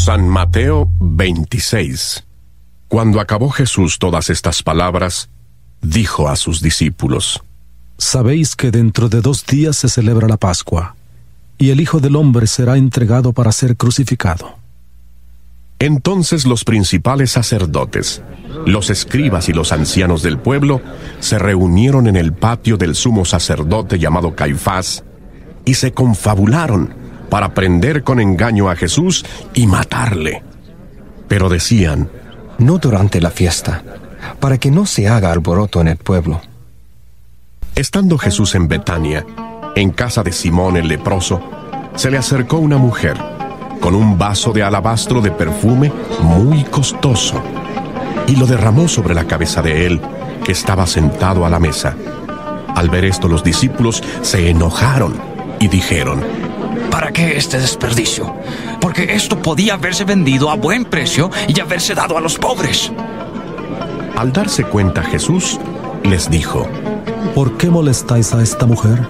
San Mateo 26. Cuando acabó Jesús todas estas palabras, dijo a sus discípulos: Sabéis que dentro de 2 días se celebra la Pascua, y el Hijo del Hombre será entregado para ser crucificado. Entonces los principales sacerdotes, los escribas y los ancianos del pueblo se reunieron en el patio del sumo sacerdote llamado Caifás, y se confabularon para prender con engaño a Jesús y matarle. Pero decían: no durante la fiesta, para que no se haga alboroto en el pueblo. Estando Jesús en Betania, en casa de Simón el leproso, se le acercó una mujer con un vaso de alabastro de perfume muy costoso, y lo derramó sobre la cabeza de él, que estaba sentado a la mesa. Al ver esto, los discípulos se enojaron y dijeron: ¿para qué este desperdicio? Porque esto podía haberse vendido a buen precio y haberse dado a los pobres. Al darse cuenta Jesús, les dijo: ¿por qué molestáis a esta mujer?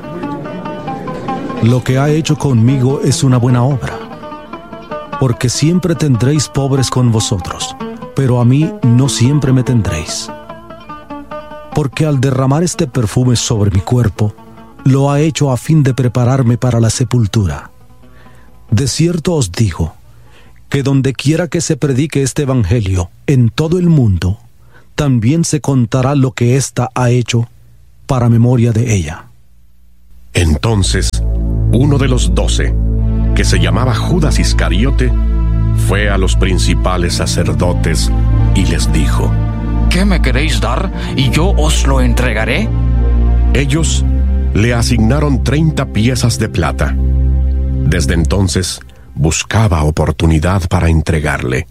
Lo que ha hecho conmigo es una buena obra. Porque siempre tendréis pobres con vosotros, pero a mí no siempre me tendréis. Porque al derramar este perfume sobre mi cuerpo, lo ha hecho a fin de prepararme para la sepultura. De cierto os digo, que donde quiera que se predique este evangelio en todo el mundo, también se contará lo que ésta ha hecho para memoria de ella. Entonces, uno de los 12, que se llamaba Judas Iscariote, fue a los principales sacerdotes y les dijo: ¿qué me queréis dar y yo os lo entregaré? Ellos le asignaron 30 piezas de plata. Desde entonces buscaba oportunidad para entregarle.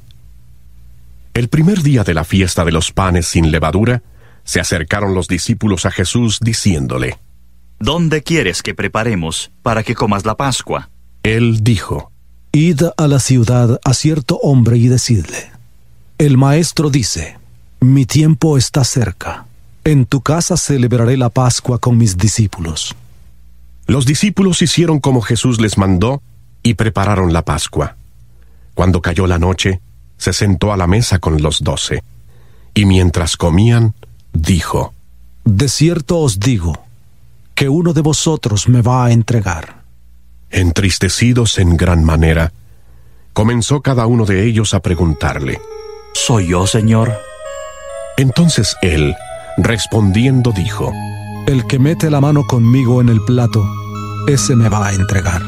El primer día de la fiesta de los panes sin levadura, se acercaron los discípulos a Jesús diciéndole: ¿dónde quieres que preparemos para que comas la Pascua? Él dijo: id a la ciudad a cierto hombre y decidle: el maestro dice, mi tiempo está cerca. En tu casa celebraré la Pascua con mis discípulos. Los discípulos hicieron como Jesús les mandó y prepararon la Pascua. Cuando cayó la noche, se sentó a la mesa con los 12. Y mientras comían, dijo: de cierto os digo, que uno de vosotros me va a entregar. Entristecidos en gran manera, comenzó cada uno de ellos a preguntarle: ¿soy yo, Señor? Entonces él, respondiendo, dijo: el que mete la mano conmigo en el plato, ese me va a entregar.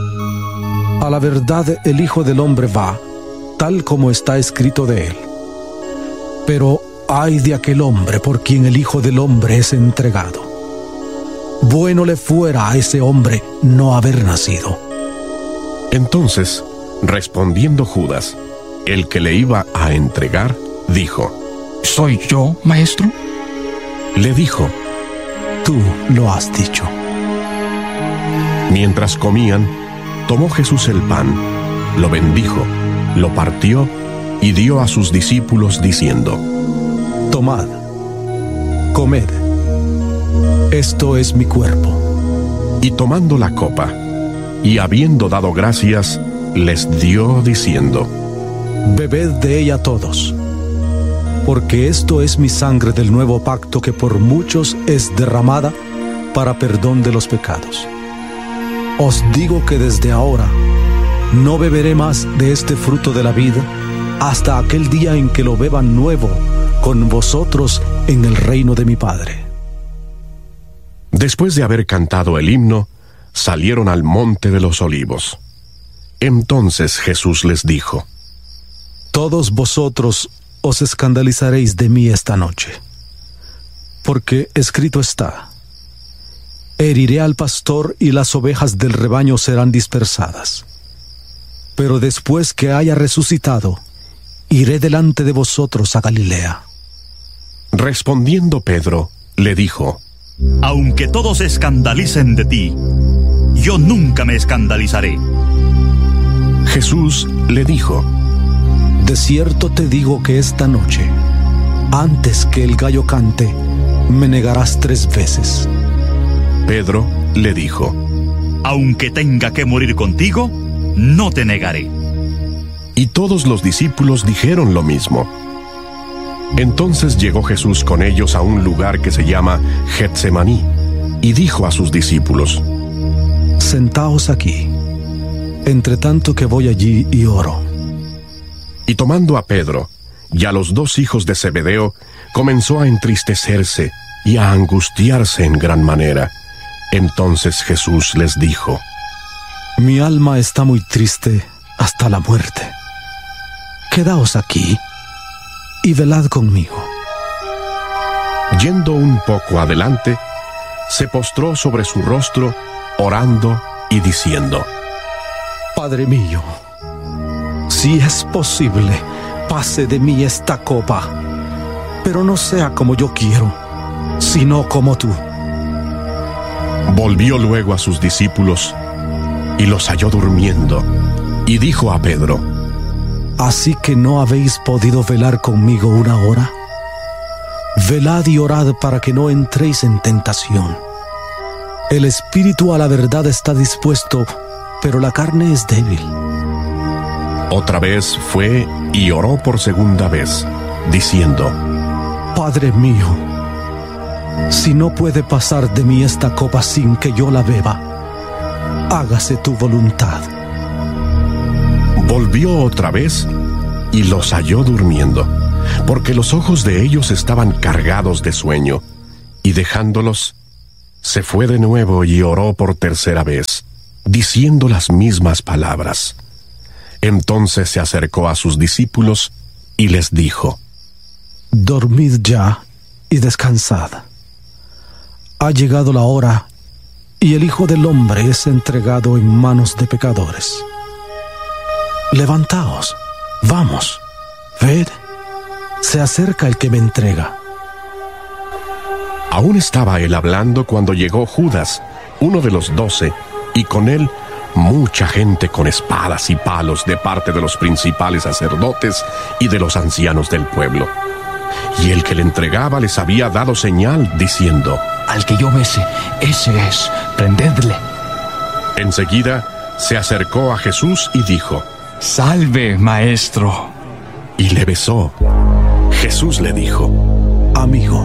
A la verdad, el Hijo del Hombre va, tal como está escrito de él. Pero ay de aquel hombre por quien el Hijo del Hombre es entregado. Bueno le fuera a ese hombre no haber nacido. Entonces, respondiendo Judas, el que le iba a entregar, dijo: ¿soy yo, maestro? Le dijo: tú lo has dicho. Mientras comían, tomó Jesús el pan, lo bendijo, lo partió y dio a sus discípulos diciendo: tomad, comed, esto es mi cuerpo. Y tomando la copa, y habiendo dado gracias, les dio diciendo: bebed de ella todos, porque esto es mi sangre del nuevo pacto que por muchos es derramada para perdón de los pecados. Os digo que desde ahora no beberé más de este fruto de la vida hasta aquel día en que lo beba nuevo con vosotros en el reino de mi Padre. Después de haber cantado el himno, salieron al monte de los olivos. Entonces Jesús les dijo: todos vosotros os escandalizaréis de mí esta noche, porque escrito está: heriré al pastor y las ovejas del rebaño serán dispersadas. Pero después que haya resucitado, iré delante de vosotros a Galilea. Respondiendo Pedro, le dijo: aunque todos se escandalicen de ti, yo nunca me escandalizaré. Jesús le dijo: de cierto te digo que esta noche, antes que el gallo cante, me negarás 3 veces. Pedro le dijo: aunque tenga que morir contigo, no te negaré. Y todos los discípulos dijeron lo mismo. Entonces llegó Jesús con ellos a un lugar que se llama Getsemaní, y dijo a sus discípulos: Sentaos aquí, entre tanto que voy allí y oro. Y tomando a Pedro y a los 2 hijos de Zebedeo, comenzó a entristecerse y a angustiarse en gran manera. Entonces Jesús les dijo: Mi alma está muy triste hasta la muerte. Quedaos aquí y velad conmigo. Yendo un poco adelante, se postró sobre su rostro, orando y diciendo: Padre mío, si es posible, pase de mí esta copa, pero no sea como yo quiero, sino como tú. Volvió luego a sus discípulos y los halló durmiendo, y dijo a Pedro: ¿Así que no habéis podido velar conmigo una hora? Velad y orad para que no entréis en tentación. El espíritu a la verdad está dispuesto, pero la carne es débil. Otra vez fue y oró por segunda vez, diciendo: Padre mío, si no puede pasar de mí esta copa sin que yo la beba, hágase tu voluntad. Volvió otra vez y los halló durmiendo, porque los ojos de ellos estaban cargados de sueño, y dejándolos, se fue de nuevo y oró por tercera vez, diciendo las mismas palabras. Entonces se acercó a sus discípulos y les dijo: Dormid ya y descansad. Ha llegado la hora, y el Hijo del Hombre es entregado en manos de pecadores. Levantaos, vamos, ved, se acerca el que me entrega. Aún estaba él hablando cuando llegó Judas, uno de los 12, y con él mucha gente con espadas y palos de parte de los principales sacerdotes y de los ancianos del pueblo. Y el que le entregaba les había dado señal, diciendo: Al que yo bese, ese es, prendedle. Enseguida se acercó a Jesús y dijo: Salve, maestro. Y le besó. Jesús le dijo: Amigo,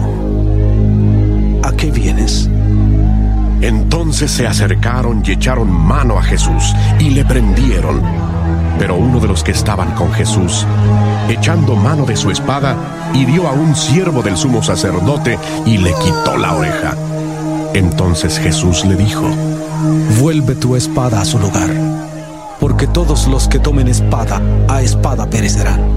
¿a qué vienes? Entonces se acercaron y echaron mano a Jesús y le prendieron. Pero uno de los que estaban con Jesús, echando mano de su espada, hirió a un siervo del sumo sacerdote y le quitó la oreja. Entonces Jesús le dijo: Vuelve tu espada a su lugar, porque todos los que tomen espada, a espada perecerán.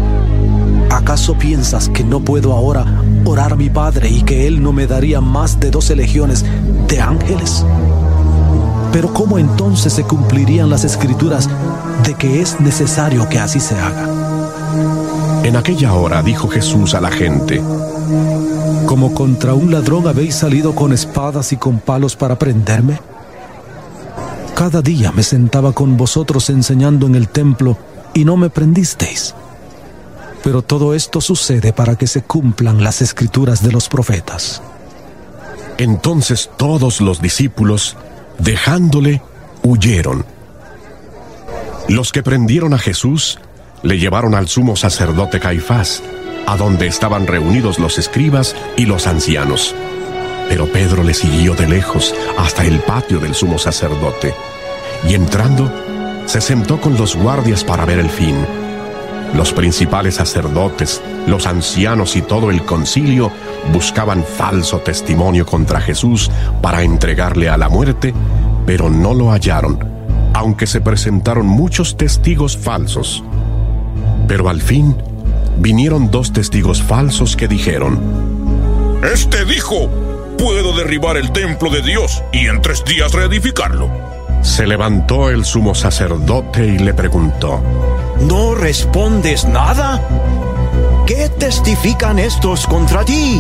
¿Acaso piensas que no puedo ahora orar a mi Padre y que Él no me daría más de 12 legiones de ángeles? Pero ¿cómo entonces se cumplirían las Escrituras de que es necesario que así se haga? En aquella hora dijo Jesús a la gente: ¿Como contra un ladrón habéis salido con espadas y con palos para prenderme? Cada día me sentaba con vosotros enseñando en el templo y no me prendisteis. Pero todo esto sucede para que se cumplan las Escrituras de los profetas. Entonces todos los discípulos, dejándole, huyeron. Los que prendieron a Jesús le llevaron al sumo sacerdote Caifás, a donde estaban reunidos los escribas y los ancianos. Pero Pedro le siguió de lejos hasta el patio del sumo sacerdote, y entrando, se sentó con los guardias para ver el fin. Los principales sacerdotes, los ancianos y todo el concilio buscaban falso testimonio contra Jesús para entregarle a la muerte, pero no lo hallaron, aunque se presentaron muchos testigos falsos. Pero al fin vinieron 2 testigos falsos que dijeron: Este dijo: puedo derribar el templo de Dios y en 3 días reedificarlo. Se levantó el sumo sacerdote y le preguntó: ¿No respondes nada? ¿Qué testifican estos contra ti?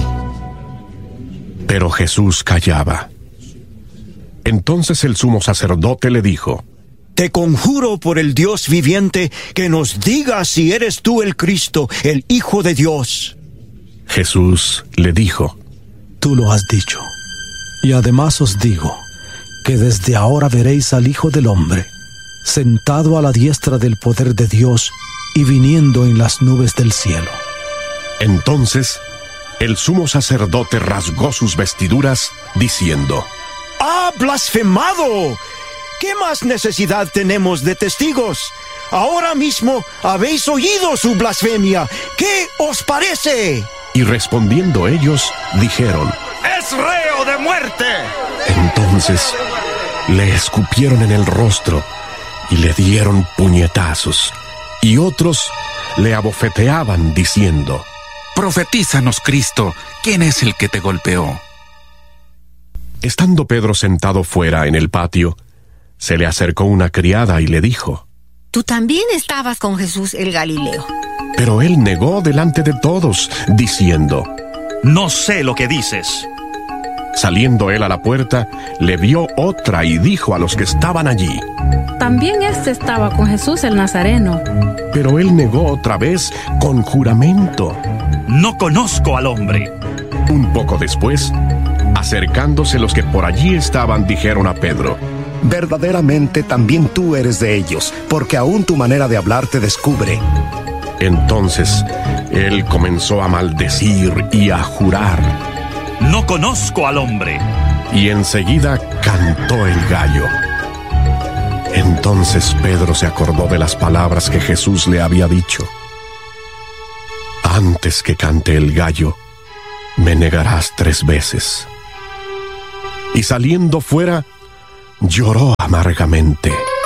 Pero Jesús callaba. Entonces el sumo sacerdote le dijo: Te conjuro por el Dios viviente que nos digas si eres tú el Cristo, el Hijo de Dios. Jesús le dijo: Tú lo has dicho. Y además os digo que desde ahora veréis al Hijo del Hombre sentado a la diestra del poder de Dios y viniendo en las nubes del cielo. Entonces, el sumo sacerdote rasgó sus vestiduras, diciendo: ¡Ha blasfemado! ¿Qué más necesidad tenemos de testigos? Ahora mismo habéis oído su blasfemia. ¿Qué os parece? Y respondiendo ellos, dijeron: ¡Es reo de muerte! Entonces le escupieron en el rostro y le dieron puñetazos, y otros le abofeteaban diciendo: Profetízanos, Cristo, ¿quién es el que te golpeó? Estando Pedro sentado fuera en el patio, se le acercó una criada y le dijo: Tú también estabas con Jesús el Galileo. Pero él negó delante de todos, diciendo: No sé lo que dices. Saliendo él a la puerta, le vio otra y dijo a los que estaban allí: También estaba con Jesús el Nazareno. Pero él negó otra vez con juramento: No conozco al hombre. Un poco después, acercándose los que por allí estaban, dijeron a Pedro: Verdaderamente también tú eres de ellos, porque aún tu manera de hablar te descubre. Entonces él comenzó a maldecir y a jurar. No conozco al hombre. Y enseguida cantó el gallo. Entonces Pedro se acordó de las palabras que Jesús le había dicho: Antes que cante el gallo, me negarás 3 veces. Y saliendo fuera, lloró amargamente.